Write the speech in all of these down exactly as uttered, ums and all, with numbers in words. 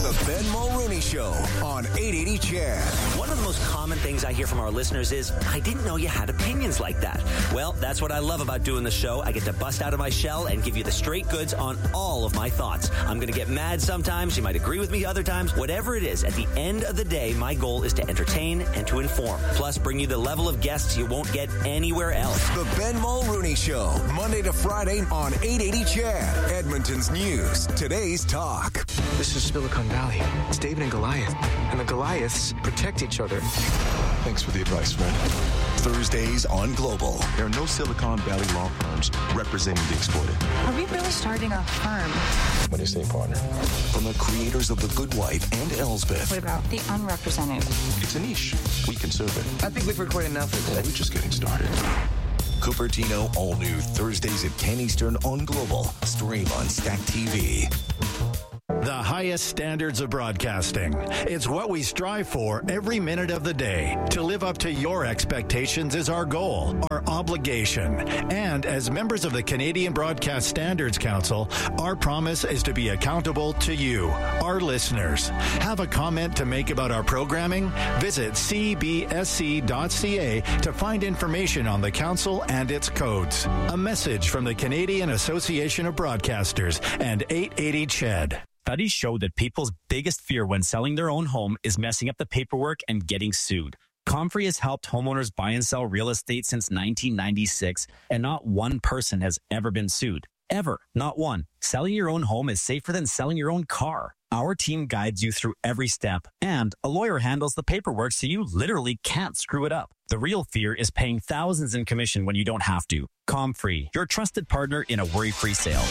The Ben Mulrooney Show on eight eighty C H E D. One of the most common things I hear from our listeners is, I didn't know you had opinions like that. Well, that's what I love about doing the show. I get to bust out of my shell and give you the straight goods on all of my thoughts. I'm going to get mad sometimes. You might agree with me other times. Whatever it is, at the end of the day, my goal is to entertain and to inform. Plus, bring you the level of guests you won't get anywhere else. The Ben Mulrooney Show, Monday to Friday on eight eighty C H E D. Edmonton's news, today's talk. This is Silicon Valley. It's David and Goliath. And the Goliaths protect each other. Thanks for the advice, friend. Thursdays on Global. There are no Silicon Valley law firms representing the exploited. Are we really starting a firm? What do you say, partner? From the creators of The Good Wife and Elsbeth. What about the unrepresented? It's a niche. We can serve it. I think we've recorded enough of We're this. just getting started. Cupertino, all new Thursdays at ten Eastern on Global. Stream on Stack T V. The highest standards of broadcasting. It's what we strive for every minute of the day. To live up to your expectations is our goal, our obligation. And as members of the Canadian Broadcast Standards Council, our promise is to be accountable to you, our listeners. Have a comment to make about our programming? Visit c b s c dot c a to find information on the council and its codes. A message from the Canadian Association of Broadcasters and eight eighty C H E D. Studies show that people's biggest fear when selling their own home is messing up the paperwork and getting sued. Comfrey has helped homeowners buy and sell real estate since nineteen ninety-six, and not one person has ever been sued. Ever. Not one. Selling your own home is safer than selling your own car. Our team guides you through every step, and a lawyer handles the paperwork so you literally can't screw it up. The real fear is paying thousands in commission when you don't have to. Comfrey, your trusted partner in a worry-free sale.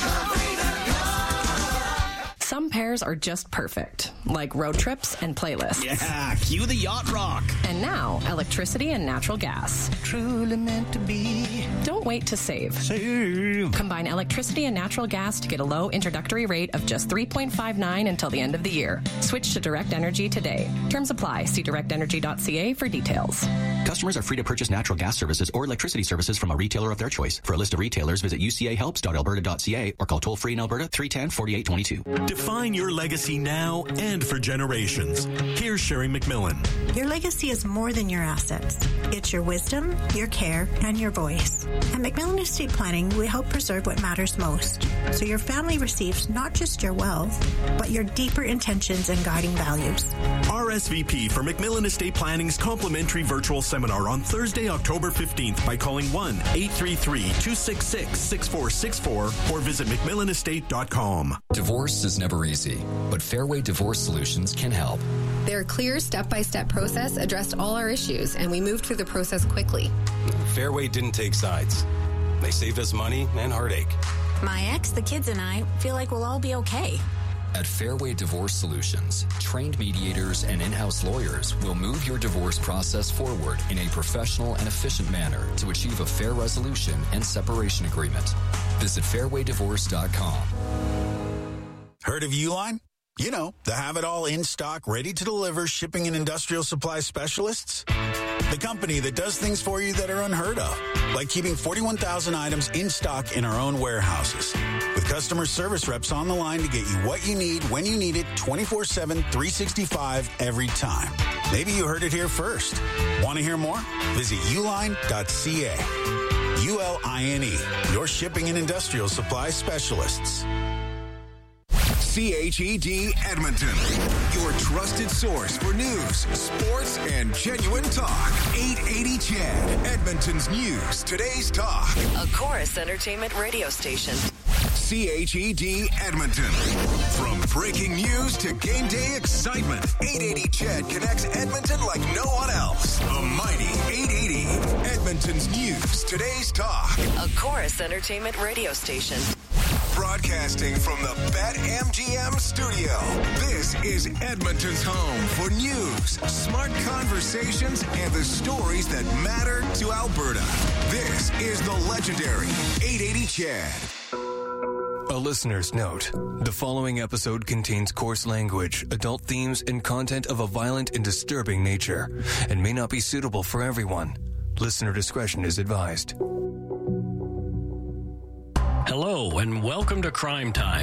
Some pairs are just perfect, like road trips and playlists. Yeah, cue the yacht rock. And now, electricity and natural gas. Truly meant to be. Don't wait to save. Save. Combine electricity and natural gas to get a low introductory rate of just three point five nine until the end of the year. Switch to Direct Energy today. Terms apply. See direct energy dot c a for details. Customers are free to purchase natural gas services or electricity services from a retailer of their choice. For a list of retailers, visit u c a helps dot alberta dot c a or call toll-free in Alberta three one zero, four eight two two. Define your legacy now and for generations. Here's Sherry McMillan. Your legacy is more than your assets. It's your wisdom, your care, and your voice. At McMillan Estate Planning, we help preserve what matters most, so your family receives not just your wealth, but your deeper intentions and guiding values. R S V P for McMillan Estate Planning's complimentary virtual seminar on Thursday, October fifteenth by calling one eight three three, two six six, six four six four or visit mcmillan estate dot com. Divorce is never easy, but Fairway Divorce Solutions can help. Their clear step-by-step process addressed all our issues, and we moved through the process quickly. Fairway didn't take sides. They saved us money and heartache. My ex, the kids, and I feel like we'll all be okay. At Fairway Divorce Solutions, trained mediators and in-house lawyers will move your divorce process forward in a professional and efficient manner to achieve a fair resolution and separation agreement. Visit fairway divorce dot com. Heard of Uline? You know, the have-it-all in-stock, ready-to-deliver shipping and industrial supply specialists? The company that does things for you that are unheard of, like keeping forty-one thousand items in stock in our own warehouses. With customer service reps on the line to get you what you need, when you need it, twenty-four seven, three sixty-five, every time. Maybe you heard it here first. Want to hear more? Visit uline dot c a. U L I N E, your shipping and industrial supply specialists. C H E D Edmonton, your trusted source for news, sports, and genuine talk. eight eighty C H E D, Edmonton's news, today's talk. A Chorus Entertainment radio station. C H E D Edmonton. From breaking news to game day excitement, eight eighty C H E D connects Edmonton like no one else. The mighty eight eighty, Edmonton's news, today's talk. A Chorus Entertainment radio station. Broadcasting from the BetMGM studio, this is Edmonton's home for news, smart conversations, and the stories that matter to Alberta. This is the legendary eight eighty C H E D. A listener's note. The following episode contains coarse language, adult themes, and content of a violent and disturbing nature, and may not be suitable for everyone. Listener discretion is advised. Hello, and welcome to Crime Time.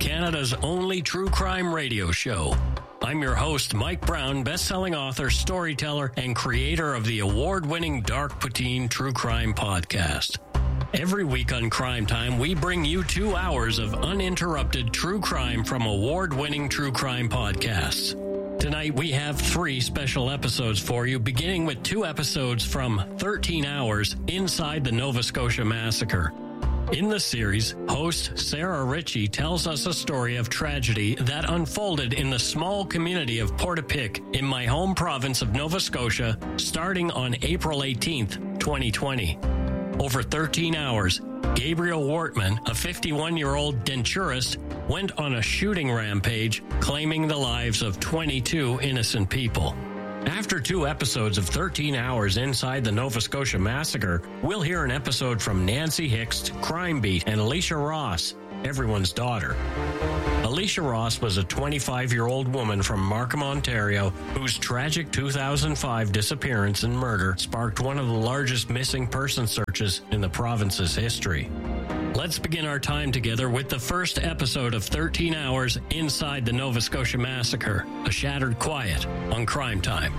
Canada's only true crime radio show. I'm your host, Mike Brown, best-selling author, storyteller, and creator of the award-winning Dark Poutine True Crime Podcast. Every week on Crime Time, we bring you two hours of uninterrupted true crime from award-winning true crime podcasts. Tonight, we have three special episodes for you, beginning with two episodes from thirteen hours Inside the Nova Scotia Massacre. In the series, host Sarah Ritchie tells us a story of tragedy that unfolded in the small community of Portapique in my home province of Nova Scotia, starting on April eighteenth, twenty twenty. Over thirteen hours, Gabriel Wortman, a fifty-one-year-old denturist, went on a shooting rampage, claiming the lives of twenty-two innocent people. After two episodes of thirteen hours Inside the Nova Scotia Massacre, we'll hear an episode from Nancy Hixt, Crime Beat, and Alicia Ross, everyone's daughter. Alicia Ross was a twenty-five-year-old woman from Markham, Ontario, whose tragic two thousand five disappearance and murder sparked one of the largest missing person searches in the province's history. Let's begin our time together with the first episode of thirteen hours Inside the Nova Scotia Massacre, A Shattered Quiet on Crime Time.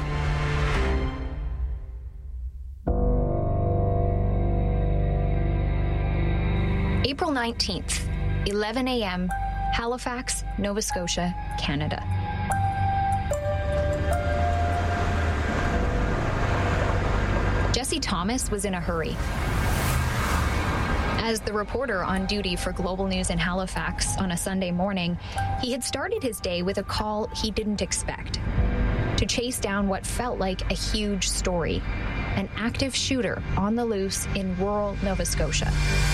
April nineteenth, eleven a.m., Halifax, Nova Scotia, Canada. Jesse Thomas was in a hurry. As the reporter on duty for Global News in Halifax on a Sunday morning, he had started his day with a call he didn't expect. To chase down what felt like a huge story, an active shooter on the loose in rural Nova Scotia.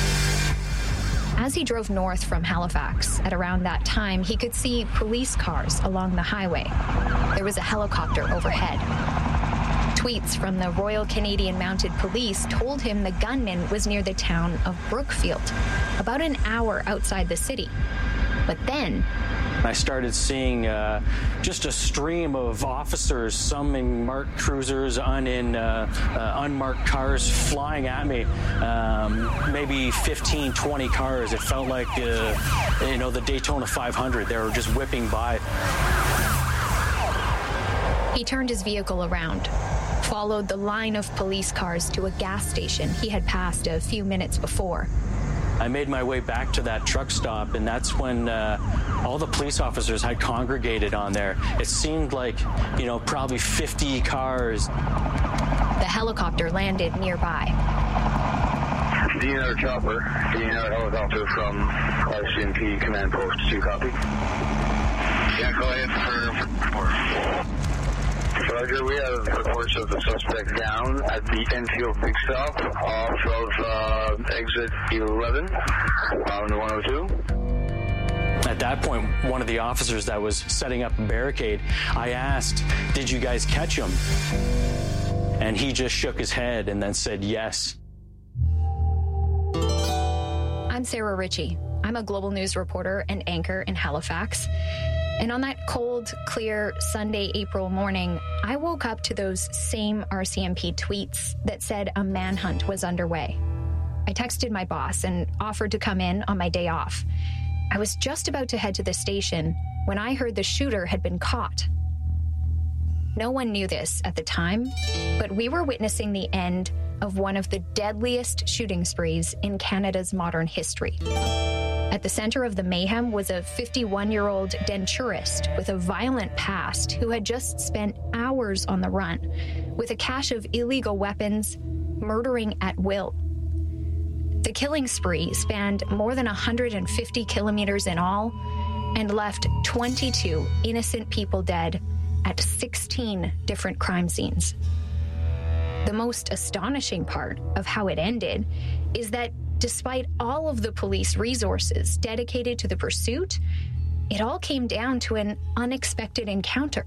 As he drove north from Halifax at around that time, he could see police cars along the highway. There was a helicopter overhead. Tweets from the Royal Canadian Mounted Police told him the gunman was near the town of Brookfield, about an hour outside the city. But then I started seeing uh, just a stream of officers, some in marked cruisers, un in uh, uh, unmarked cars, flying at me. Um, maybe fifteen, twenty cars. It felt like, uh, you know, the Daytona five hundred. They were just whipping by. He turned his vehicle around, followed the line of police cars to a gas station he had passed a few minutes before. I made my way back to that truck stop, and that's when uh, all the police officers had congregated on there. It seemed like, you know, probably fifty cars. The helicopter landed nearby. D N R chopper, D N R helicopter from R C M P command post two, copy. Yeah, go ahead for report. Roger, we have reports of the suspect down at the Enfield Big Stop off of uh, exit eleven on one oh two. At that point, one of the officers that was setting up a barricade, I asked, "Did you guys catch him?" And he just shook his head and then said yes. I'm Sarah Ritchie. I'm a Global News reporter and anchor in Halifax. And on that cold, clear Sunday, April morning, I woke up to those same R C M P tweets that said a manhunt was underway. I texted my boss and offered to come in on my day off. I was just about to head to the station when I heard the shooter had been caught. No one knew this at the time, but we were witnessing the end of one of the deadliest shooting sprees in Canada's modern history. At the center of the mayhem was a fifty-one-year-old denturist with a violent past who had just spent hours on the run with a cache of illegal weapons, murdering at will. The killing spree spanned more than one hundred fifty kilometers in all and left twenty-two innocent people dead at sixteen different crime scenes. The most astonishing part of how it ended is that despite all of the police resources dedicated to the pursuit, it all came down to an unexpected encounter.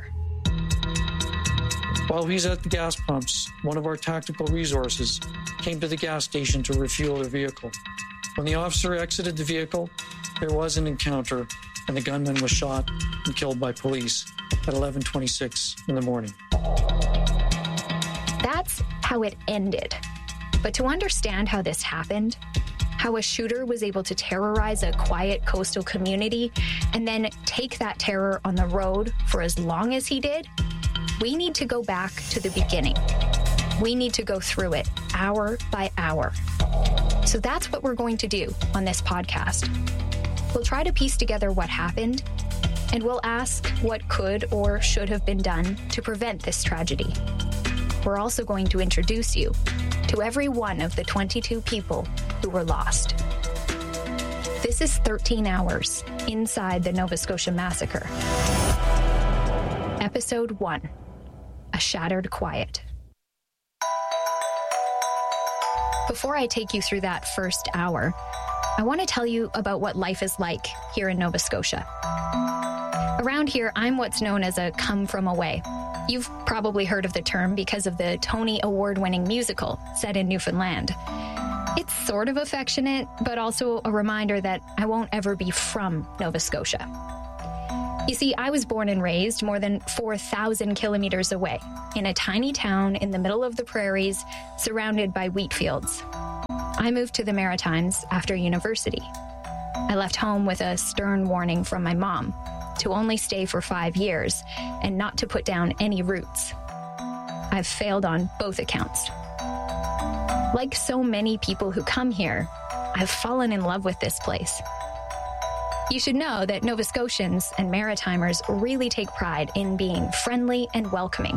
While he's at the gas pumps, one of our tactical resources came to the gas station to refuel their vehicle. When the officer exited the vehicle, there was an encounter, and the gunman was shot and killed by police at eleven twenty-six in the morning. That's how it ended. But to understand how this happened, how a shooter was able to terrorize a quiet coastal community and then take that terror on the road for as long as he did, we need to go back to the beginning. We need to go through it hour by hour. So that's what we're going to do on this podcast. We'll try to piece together what happened, and we'll ask what could or should have been done to prevent this tragedy. We're also going to introduce you to every one of the twenty-two people who were lost. This is thirteen hours inside the Nova Scotia Massacre. Episode one, A Shattered Quiet. Before I take you through that first hour, I want to tell you about what life is like here in Nova Scotia. Around here, I'm what's known as a come from away. You've probably heard of the term because of the Tony Award-winning musical set in Newfoundland. It's sort of affectionate, but also a reminder that I won't ever be from Nova Scotia. You see, I was born and raised more than four thousand kilometers away in a tiny town in the middle of the prairies, surrounded by wheat fields. I moved to the Maritimes after university. I left home with a stern warning from my mom to only stay for five years and not to put down any roots. I've failed on both accounts. Like so many people who come here, I've fallen in love with this place. You should know that Nova Scotians and Maritimers really take pride in being friendly and welcoming.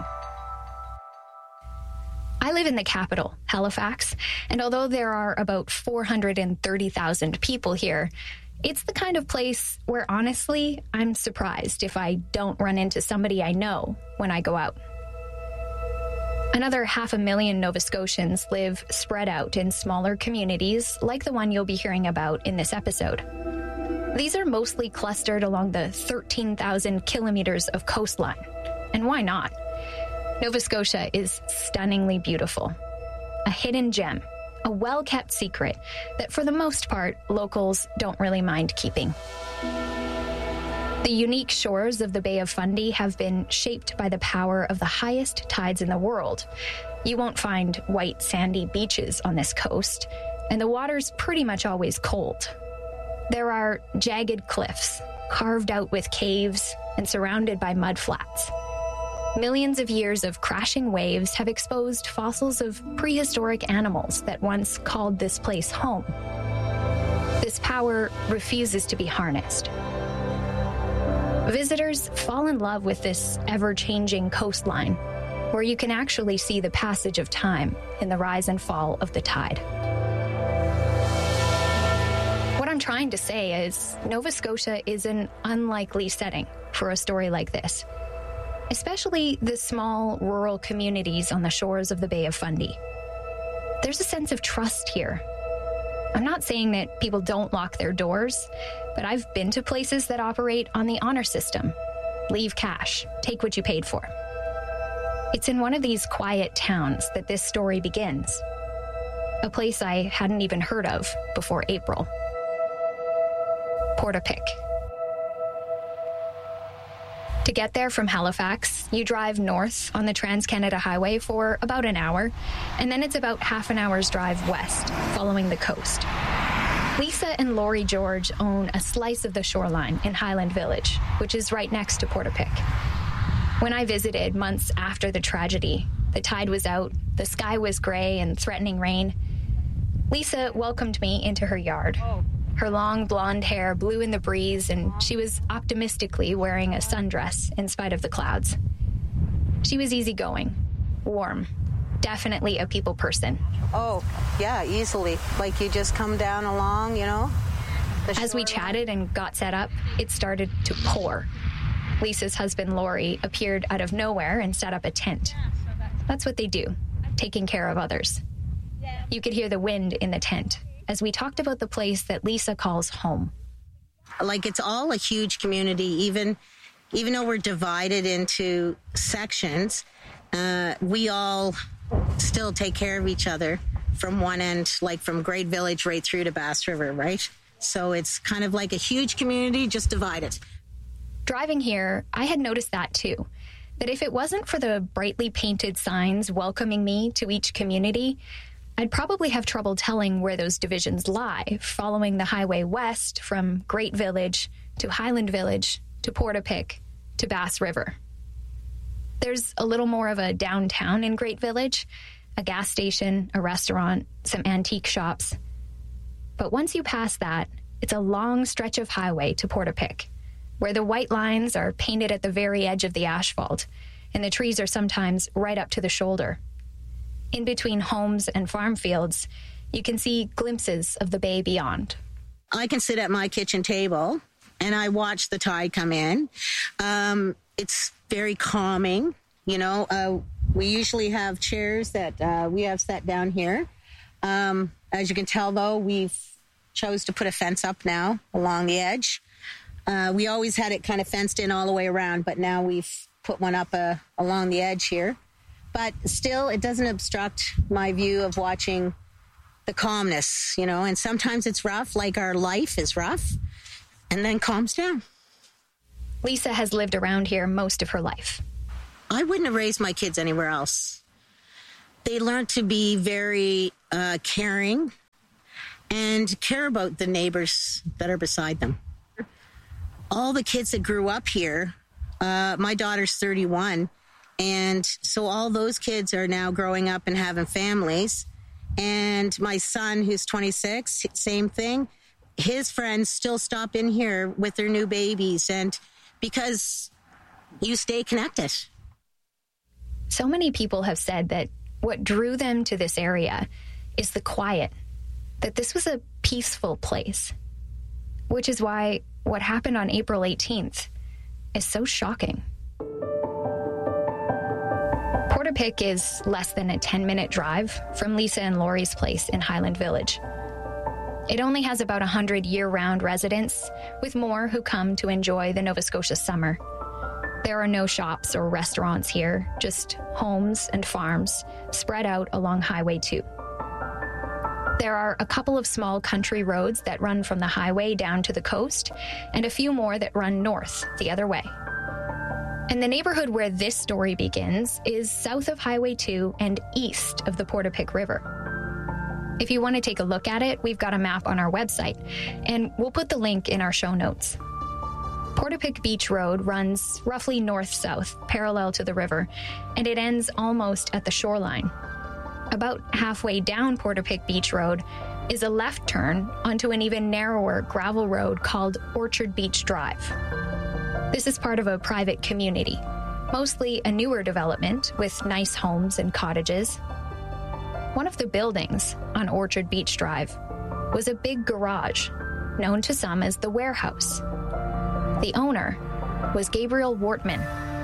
I live in the capital, Halifax, and although there are about four hundred thirty thousand people here, it's the kind of place where, honestly, I'm surprised if I don't run into somebody I know when I go out. Another half a million Nova Scotians live spread out in smaller communities like the one you'll be hearing about in this episode. These are mostly clustered along the thirteen thousand kilometers of coastline. And why not? Nova Scotia is stunningly beautiful. A hidden gem, a well-kept secret that for the most part, locals don't really mind keeping. The unique shores of the Bay of Fundy have been shaped by the power of the highest tides in the world. You won't find white sandy beaches on this coast, and the water's pretty much always cold. There are jagged cliffs, carved out with caves and surrounded by mud flats. Millions of years of crashing waves have exposed fossils of prehistoric animals that once called this place home. This power refuses to be harnessed. Visitors fall in love with this ever-changing coastline, where you can actually see the passage of time in the rise and fall of the tide. What I'm trying to say is Nova Scotia is an unlikely setting for a story like this, especially the small rural communities on the shores of the Bay of Fundy. There's a sense of trust here. I'm not saying that people don't lock their doors, but I've been to places that operate on the honor system. Leave cash, take what you paid for. It's in one of these quiet towns that this story begins. A place I hadn't even heard of before April. Portapique. To get there from Halifax, you drive north on the Trans-Canada Highway for about an hour, and then it's about half an hour's drive west, following the coast. Lisa and Laurie George own a slice of the shoreline in Highland Village, which is right next to Portapique. When I visited months after the tragedy, the tide was out, the sky was gray and threatening rain. Lisa welcomed me into her yard. Her long blonde hair blew in the breeze, and she was optimistically wearing a sundress in spite of the clouds. She was easygoing, warm, definitely a people person. Oh, yeah, easily. Like you just come down along, you know? As we chatted and got set up, it started to pour. Lisa's husband, Laurie, appeared out of nowhere and set up a tent. That's what they do, taking care of others. You could hear the wind in the tent as we talked about the place that Lisa calls home. Like, it's all a huge community, even even though we're divided into sections, uh, we all still take care of each other from one end, like from Great Village right through to Bass River, right? So it's kind of like a huge community, just divided. Driving here, I had noticed that too, that if it wasn't for the brightly painted signs welcoming me to each community, I'd probably have trouble telling where those divisions lie, following the highway west from Great Village to Highland Village to Portapique to Bass River. There's a little more of a downtown in Great Village, a gas station, a restaurant, some antique shops. But once you pass that, it's a long stretch of highway to Portapique, where the white lines are painted at the very edge of the asphalt, and the trees are sometimes right up to the shoulder. In between homes and farm fields, you can see glimpses of the bay beyond. I can sit at my kitchen table and I watch the tide come in. Um, it's very calming. You know, uh, we usually have chairs that uh, we have set down here. Um, as you can tell, though, we've chose to put a fence up now along the edge. Uh, we always had it kind of fenced in all the way around, but now we've put one up uh, along the edge here. But still, it doesn't obstruct my view of watching the calmness, you know, and sometimes it's rough, like our life is rough, and then calms down. Lisa has lived around here most of her life. I wouldn't have raised my kids anywhere else. They learned to be very uh, caring and care about the neighbors that are beside them. All the kids that grew up here, uh, my daughter's thirty-one, and so all those kids are now growing up and having families. And my son, who's twenty-six, same thing. His friends still stop in here with their new babies, and because you stay connected. So many people have said that what drew them to this area is the quiet, that this was a peaceful place, which is why what happened on April eighteenth is so shocking. Portapique is less than a ten-minute drive from Lisa and Lori's place in Highland Village. It only has about one hundred year-round residents, with more who come to enjoy the Nova Scotia summer. There are no shops or restaurants here, just homes and farms spread out along Highway two. There are a couple of small country roads that run from the highway down to the coast, and a few more that run north the other way. And the neighborhood where this story begins is south of Highway two and east of the Portapique River. If you want to take a look at it, we've got a map on our website, and we'll put the link in our show notes. Portapique Beach Road runs roughly north-south, parallel to the river, and it ends almost at the shoreline. About halfway down Portapique Beach Road is a left turn onto an even narrower gravel road called Orchard Beach Drive. This is part of a private community, mostly a newer development with nice homes and cottages. One of the buildings on Orchard Beach Drive was a big garage, known to some as the warehouse. The owner was Gabriel Wortman.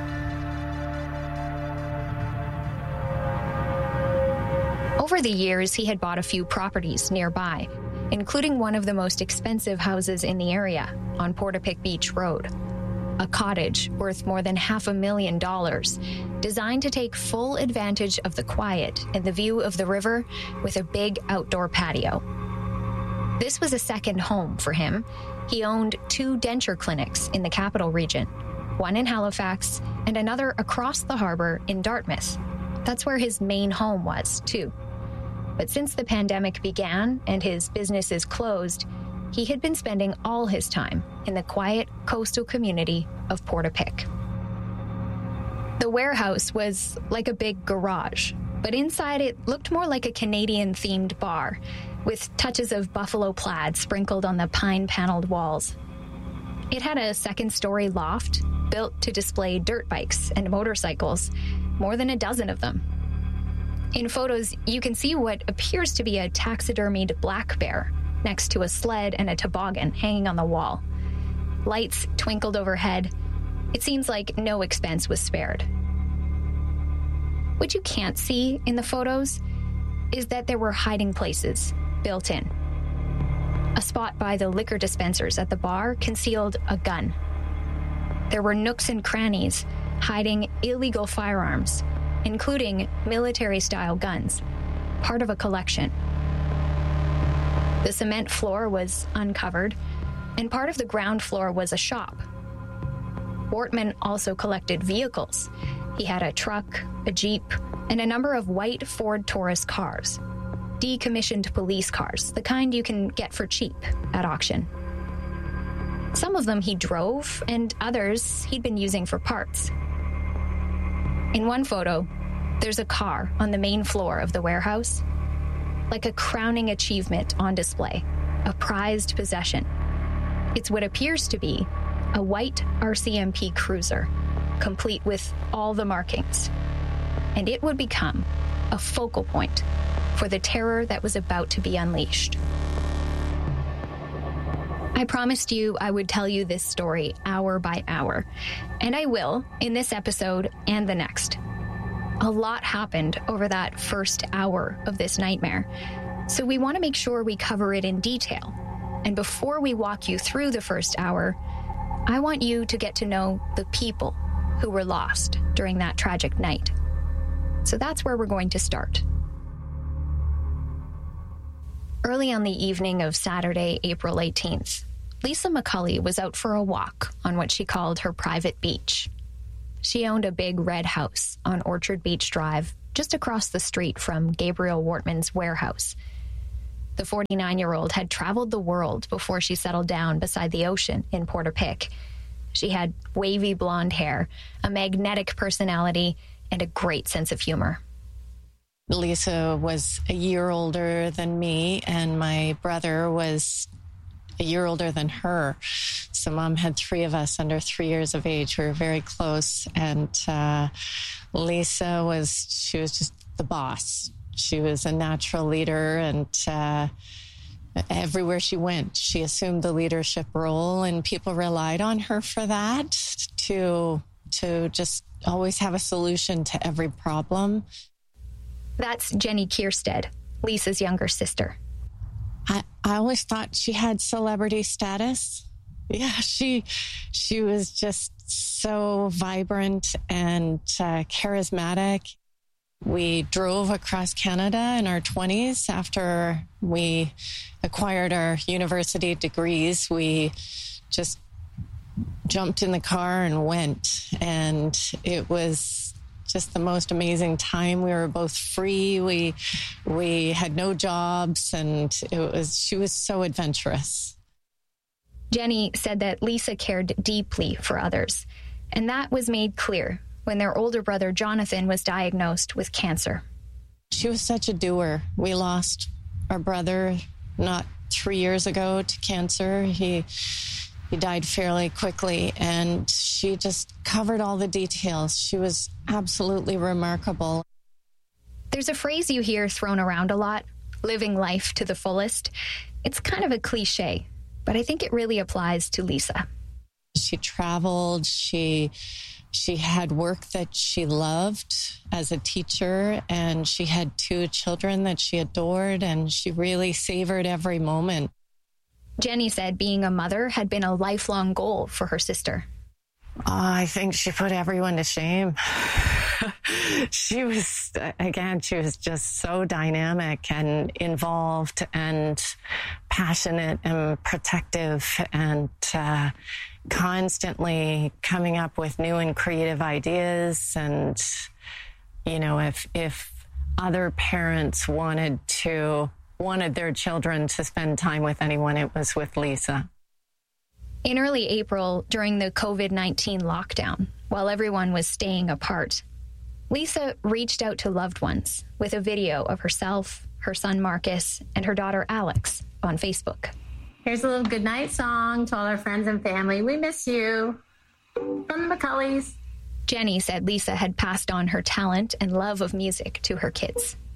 Over the years, he had bought a few properties nearby, including one of the most expensive houses in the area on Portapique Beach Road. A cottage worth more than half a million dollars, designed to take full advantage of the quiet and the view of the river with a big outdoor patio. This was a second home for him. He owned two denture clinics in the capital region, one in Halifax and another across the harbor in Dartmouth. That's where his main home was, too. But since the pandemic began and his businesses closed, he had been spending all his time in the quiet coastal community of Portapique. The warehouse was like a big garage, but inside it looked more like a Canadian-themed bar, with touches of buffalo plaid sprinkled on the pine-paneled walls. It had a second-story loft built to display dirt bikes and motorcycles, more than a dozen of them. In photos, you can see what appears to be a taxidermied black bear next to a sled and a toboggan hanging on the wall. Lights twinkled overhead. It seems like no expense was spared. What you can't see in the photos is that there were hiding places built in. A spot by the liquor dispensers at the bar concealed a gun. There were nooks and crannies hiding illegal firearms, including military-style guns, part of a collection. The cement floor was uncovered, and part of the ground floor was a shop. Wortman also collected vehicles. He had a truck, a Jeep, and a number of white Ford Taurus cars. decommissioned police cars, the kind you can get for cheap at auction. Some of them he drove, and others he'd been using for parts. In one photo, there's a car on the main floor of the warehouse, like a crowning achievement on display, a prized possession. It's what appears to be a white R C M P cruiser, complete with all the markings. And it would become a focal point for the terror that was about to be unleashed. I promised you I would tell you this story hour by hour, and I will in this episode and the next. A lot happened over that first hour of this nightmare, so we want to make sure we cover it in detail. And before we walk you through the first hour, I want you to get to know the people who were lost during that tragic night. So that's where we're going to start. Early on the evening of Saturday, April eighteenth, Lisa McCulley was out for a walk on what she called her private beach. She owned a big red house on Orchard Beach Drive, just across the street from Gabriel Wortman's warehouse. The forty-nine-year-old had traveled the world before she settled down beside the ocean in Portapique. She had wavy blonde hair, a magnetic personality, and a great sense of humor. Lisa was a year older than me, and my brother was a year older than her. So Mom had three of us under three years of age. We were very close, and uh, Lisa was, she was just the boss. She was a natural leader, and uh, everywhere she went, she assumed the leadership role, and people relied on her for that, to to just always have a solution to every problem. That's Jenny Kierstead, Lisa's younger sister. I, I always thought she had celebrity status. Yeah, she she was just so vibrant and uh, charismatic. We drove across Canada in our twenties after we acquired our university degrees. We just jumped in the car and went, and it was just the most amazing time. We were both free. We we had no jobs, and it was she was so adventurous. Jenny said that Lisa cared deeply for others, and that was made clear when their older brother Jonathan was diagnosed with cancer. She was such a doer. We lost our brother not three years ago to cancer. He He died fairly quickly, and she just covered all the details. She was absolutely remarkable. There's a phrase you hear thrown around a lot, living life to the fullest. It's kind of a cliche, but I think it really applies to Lisa. She traveled. She she had work that she loved as a teacher, and she had two children that she adored, and she really savored every moment. Jenny said being a mother had been a lifelong goal for her sister. Oh, I think she put everyone to shame. She was, again, she was just so dynamic and involved and passionate and protective, and uh, constantly coming up with new and creative ideas. And, you know, if if other parents wanted to wanted their children to spend time with anyone, it was with Lisa. In early April, during the covid nineteen lockdown, while everyone was staying apart, Lisa reached out to loved ones with a video of herself, her son Marcus, and her daughter Alex on Facebook. Here's a little goodnight song to all our friends and family. We miss you. From the McCulleys. Jenny said Lisa had passed on her talent and love of music to her kids.